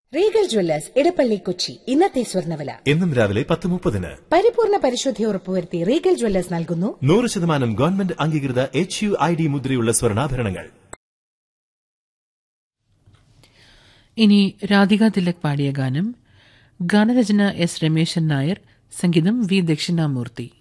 Regal Jewellers Edappally Kochi ഇന്നത്തെ സ്വർണ്ണവില എന്നും രാവിലെ 10:30. പരിപൂർണ പരിശുദ്ധി ഉറപ്പുവരുത്തി റീഗൽ ജ്വല്ലേഴ്സ് നൽകുന്നു 100% ഗവൺമെന്റ് അംഗീകൃത HUID മുദ്രയുള്ള സ്വർണ്ണാഭരണങ്ങൾ. ഇനി രാധിക തിലക് പാടിയ ഗാനം. ഗാനരചന എസ് രമേശൻ നായർ, സംഗീതം വി ദക്ഷിണാമൂർത്തി.